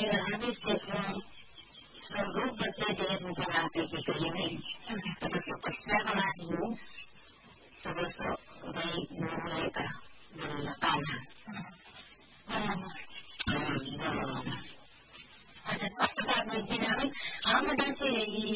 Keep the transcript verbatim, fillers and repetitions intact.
habis cek suruh basta dia bukan hati kita ini. Tapos pas na ini, tapos baik mereka berlakukan. Ada pas kita begini, kamu dan si